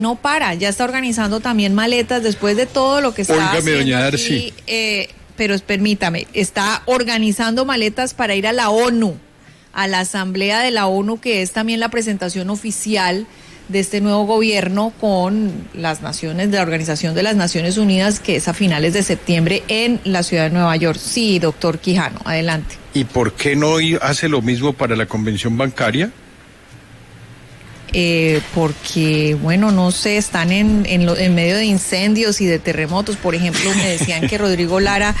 no para, ya está organizando también maletas después de todo lo que está haciendo doña Darcy. aquí, pero permítame, está organizando maletas para ir a la ONU, a la Asamblea de la ONU, que es también la presentación oficial de este nuevo gobierno con las naciones de la Organización de las Naciones Unidas, que es a finales de septiembre en la ciudad de Nueva York. Sí, doctor Quijano, adelante. ¿Y por qué no hace lo mismo para la convención bancaria? Porque, bueno, no sé, están en medio de incendios y de terremotos. Por ejemplo, me decían que Rodrigo Lara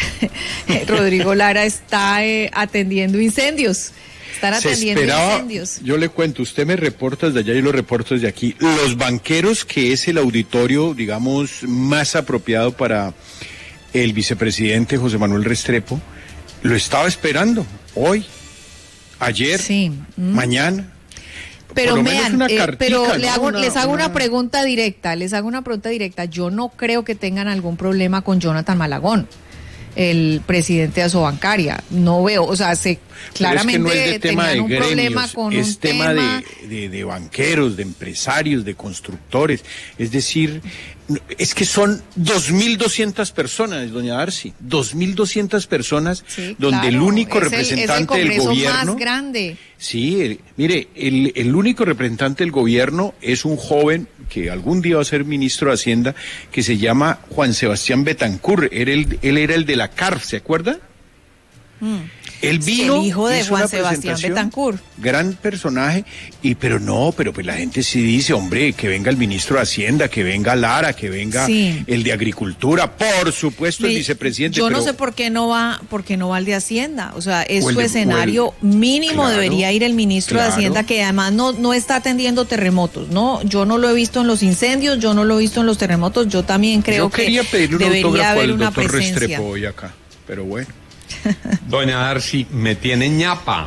está atendiendo incendios. Están atendiendo incendios. Yo le cuento, usted me reporta desde allá y lo reporto desde aquí. Los banqueros, que es el auditorio, digamos, más apropiado para el vicepresidente José Manuel Restrepo, lo estaba esperando hoy, ayer, sí. Mañana. Pero vean, pero les hago una pregunta directa, Yo no creo que tengan algún problema con Jonathan Malagón, el presidente de Asobancaria. No veo, o sea, claramente es que no es de tema tenían de un problema gremios, con es un tema de banqueros, de empresarios, de constructores. Es decir, es que son 2.200 personas, doña Darcy, 2.200 personas, sí, donde claro, el único representante del gobierno... más grande. Sí, mire, el único representante del gobierno es un joven que algún día va a ser ministro de Hacienda, que se llama Juan Sebastián Betancur. Él era el de la CARF, ¿se acuerda? Él vino, el hijo de Juan Sebastián Betancur. Gran personaje, pero pues la gente sí dice, hombre, que venga el ministro de Hacienda, que venga Lara, que venga el de Agricultura, por supuesto el vicepresidente. Yo no sé por qué no va el de Hacienda, o sea, es su escenario mínimo, claro, debería ir el ministro de Hacienda, que además no está atendiendo terremotos, ¿no? Yo no lo he visto en los incendios, yo no lo he visto en los terremotos, yo también creo que debería haber una presencia. Restrepo hoy acá, pero bueno. Doña Darcy, me tiene ñapa.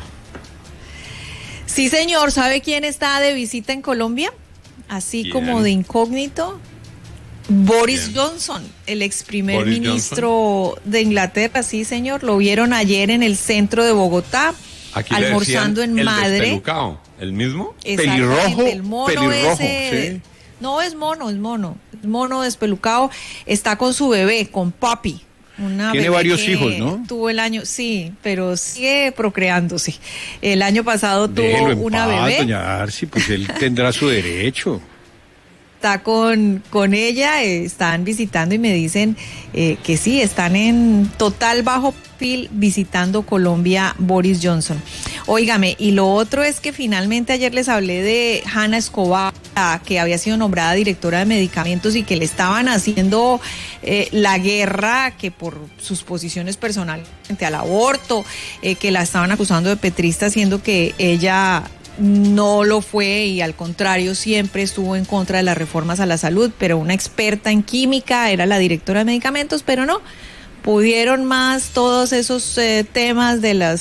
Sí, señor. ¿Sabe quién está de visita en Colombia? Así como de incógnito. Boris Johnson, el ex primer ministro de Inglaterra. Sí, señor. Lo vieron ayer en el centro de Bogotá, aquí almorzando en Madre. Despelucado. ¿El mismo? Pelirrojo. El mono ese. Sí. No, es mono. Es mono despelucado. Está con su bebé, con Papi. Tiene varios hijos, ¿no? Tuvo sí, pero sigue procreándose. El año pasado tuvo una bebé. Doña Darcy, pues él tendrá su derecho. Está con ella, están visitando y me dicen que sí, están en total bajo perfil visitando Colombia Boris Johnson. Óigame, y lo otro es que finalmente ayer les hablé de Hanna Escobar, que había sido nombrada directora de medicamentos y que le estaban haciendo la guerra, que por sus posiciones personales frente al aborto, que la estaban acusando de petrista, siendo que ella no lo fue y al contrario siempre estuvo en contra de las reformas a la salud, pero una experta en química, era la directora de medicamentos, pero no pudieron más todos esos temas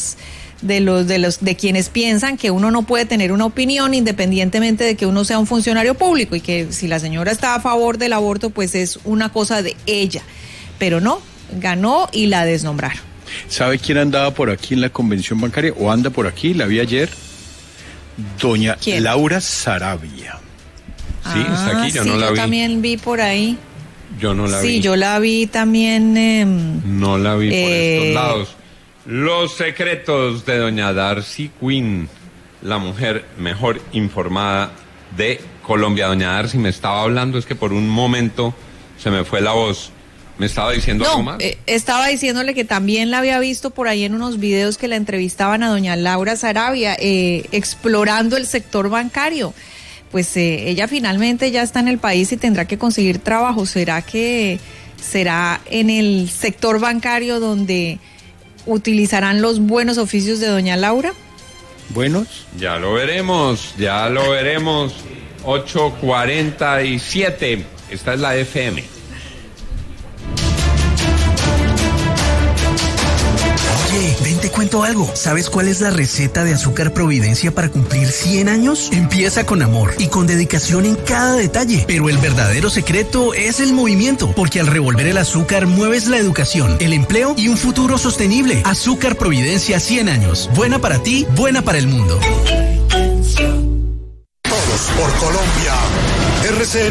de quienes piensan que uno no puede tener una opinión independientemente de que uno sea un funcionario público, y que si la señora está a favor del aborto, pues es una cosa de ella, pero no, ganó y la desnombraron. ¿Sabe quién andaba por aquí en la convención bancaria o anda por aquí? La vi ayer. Doña Laura Sarabia. Sí, está aquí, yo no la vi. Yo también vi por ahí. Yo no la vi. Sí, yo la vi también. No la vi por estos lados. Los secretos de doña Darcy Quinn, la mujer mejor informada de Colombia. Doña Darcy me estaba hablando, es que por un momento se me fue la voz. ¿Me estaba diciendo algo más? Estaba diciéndole que también la había visto por ahí en unos videos que la entrevistaban a doña Laura Sarabia, explorando el sector bancario. Pues ella finalmente ya está en el país y tendrá que conseguir trabajo. ¿Será en el sector bancario donde utilizarán los buenos oficios de doña Laura? ¿Buenos? Ya lo veremos. 8:47. Esta es la FM. Oye, ven, te cuento algo. ¿Sabes cuál es la receta de Azúcar Providencia para cumplir 100 años? Empieza con amor y con dedicación en cada detalle. Pero el verdadero secreto es el movimiento, porque al revolver el azúcar mueves la educación, el empleo y un futuro sostenible. Azúcar Providencia 100 años. Buena para ti, buena para el mundo. Todos por Colombia. RCN